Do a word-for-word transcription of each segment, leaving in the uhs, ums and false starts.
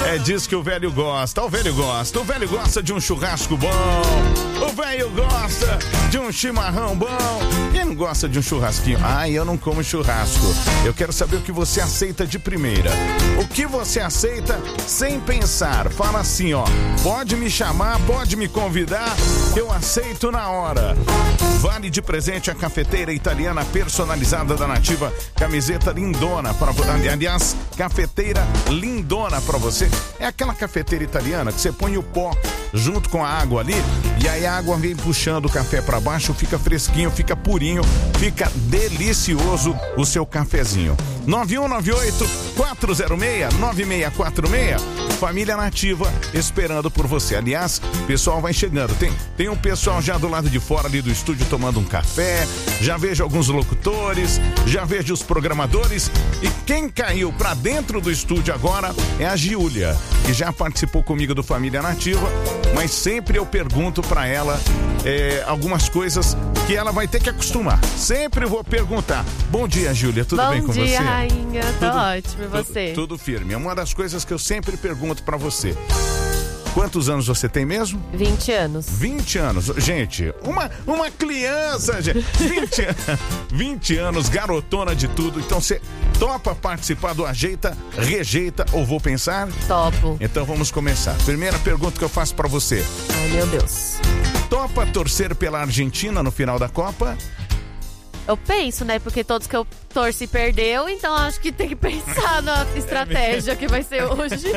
É disso que o velho gosta. O velho gosta. O velho gosta de um churrasco bom. O velho gosta de um chimarrão bom. Quem não gosta de um churrasquinho? Ai, eu não como churrasco. Eu quero saber o que você aceita de primeira. O que você aceita sem pensar. Fala assim, ó. Pode me chamar, pode me convidar, eu aceito na hora. Vale de presente a cafeteira italiana personalizada da Nativa. Camiseta lindona para você. Aliás, cafeteira lindona para você. É aquela cafeteira italiana que você põe o pó junto com a água ali e aí a água vem puxando o café para baixo, fica fresquinho, fica purinho, fica delicioso o seu cafezinho. nove um nove oito, quatro zero seis, nove seis quatro seis. Família Nativa esperando por você. Aliás, o pessoal vai chegando. Tem, tem um pessoal já do lado de fora ali do estúdio tomando um café. Já vejo alguns locutores, já vejo os programadores. E quem caiu pra dentro do estúdio agora é a Giulia, que já participou comigo do Família Nativa. Mas sempre eu pergunto pra ela é, algumas coisas que ela vai ter que acostumar. Sempre vou perguntar. Bom dia, Giulia. Tudo Bom bem com dia, você? Bom dia, rainha. Tô tudo, ótimo. E você? Tudo, tudo firme. É uma das coisas que eu sempre pergunto pra você. Quantos anos você tem mesmo? vinte anos. vinte anos. Gente, uma, uma criança, gente. vinte, vinte anos, garotona de tudo. Então você topa participar do Ajeita, Rejeita ou Vou Pensar? Topo. Então vamos começar. Primeira pergunta que eu faço pra você. Ai, meu Deus. Topa torcer pela Argentina no final da Copa? Eu penso, né? Porque todos que eu torci perdeu, então acho que tem que pensar na estratégia que vai ser hoje.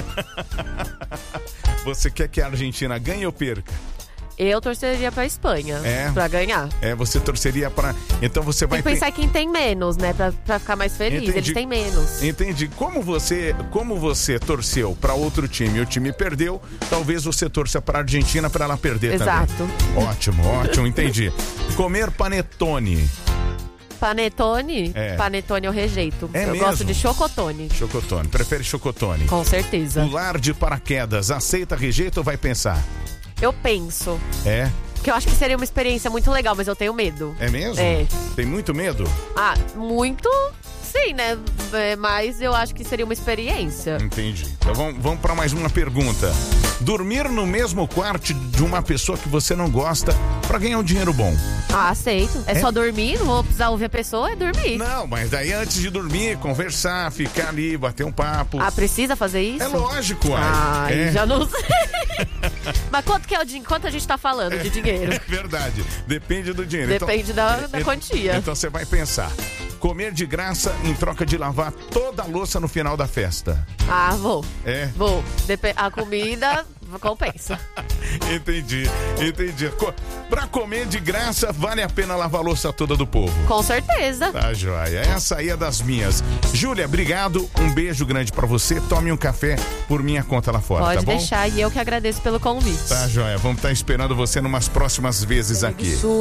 Você quer que a Argentina ganhe ou perca? Eu torceria pra Espanha, é, pra ganhar. É, você torceria pra... Então você vai... Tem que pensar quem tem menos, né? Pra, pra ficar mais feliz. Entendi. Eles têm menos. Entendi. Como você, como você torceu pra outro time e o time perdeu, talvez você torça pra Argentina pra ela perder. Exato. Também. Ótimo, ótimo, entendi. Comer panetone. Panetone? É. Panetone eu rejeito. É eu mesmo? gosto de chocotone. Chocotone. Prefere chocotone? Com certeza. Pular de paraquedas. Aceita, rejeita ou vai pensar? Eu penso. É? Porque eu acho que seria uma experiência muito legal, mas eu tenho medo. É mesmo? É. Tem muito medo? Ah, muito... Sim, né? É, mas eu acho que seria uma experiência. Entendi. Então vamos, vamos para mais uma pergunta. Dormir no mesmo quarto de uma pessoa que você não gosta para ganhar um dinheiro bom? Ah, aceito. É, é só dormir, não vou precisar ouvir a pessoa, é dormir. Não, mas daí antes de dormir, conversar, ficar ali, bater um papo. Ah, precisa fazer isso? É lógico, ai. Ai, é. já não sei. Mas quanto que é o dinheiro? Quanto a gente tá falando de dinheiro? É verdade. Depende do dinheiro. Depende então, da, da é, quantia. Então você vai pensar. Comer de graça em troca de lavar toda a louça no final da festa. Ah, vou. É? Vou. Dep- a comida compensa. Entendi, entendi. Co- pra comer de graça, vale a pena lavar a louça toda do povo. Com certeza. Tá, joia. Essa aí é das minhas. Júlia, obrigado. Um beijo grande pra você. Tome um café por minha conta lá fora, Pode tá bom? deixar, e eu que agradeço pelo convite. Tá, joia. Vamos estar esperando você numas próximas vezes aqui.